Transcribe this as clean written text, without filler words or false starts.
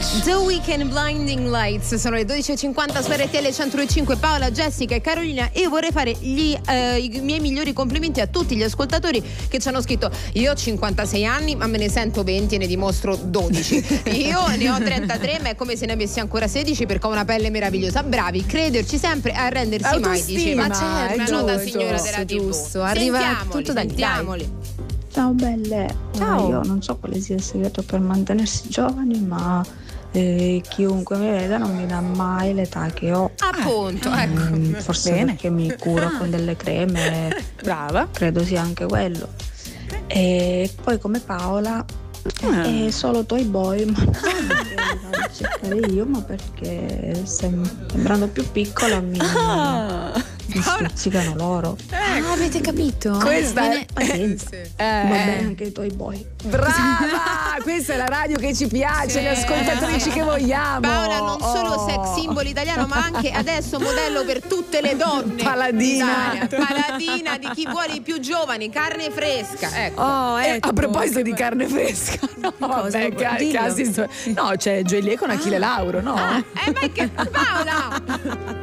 The Weeknd, Blinding Lights. Sono le 12.50 su RTL 105. Paola, Jessica e Carolina. Io vorrei fare i miei migliori complimenti a tutti gli ascoltatori che ci hanno scritto: io ho 56 anni ma me ne sento 20 e ne dimostro 12. Io ne ho 33 ma è come se ne avessi ancora 16 perché ho una pelle meravigliosa. Bravi, crederci sempre, arrendersi autostima, mai, dice. Ma certo, una nota signora della TV. Giusto, arriva tutto da sentiamoli. Ciao belle. Ciao. Io non so quale sia il segreto per mantenersi giovani, ma chiunque mi veda non mi dà mai l'età che ho. Appunto, ecco. Forse Bene. perché mi curo con delle creme. Brava. Credo sia anche quello. E poi come Paola è solo Toy Boy, ma non perché li vado a cercare io, ma perché sembrando più piccola mi stuzzicano loro. Avete capito? Questa Bene. pazienza. Va bene anche i Toy Boy. Brava! Questa è la radio che ci piace, le ascoltatrici che vogliamo. Paola non solo sex symbol italiano ma anche adesso modello per tutte le donne. Paladina. d'Italia. Paladina di chi vuole i più giovani, carne fresca. Ecco. A proposito di carne fresca, no, vabbè, Dillo. no, c'è Gioelie con Achille Lauro, no? Ma che Paola!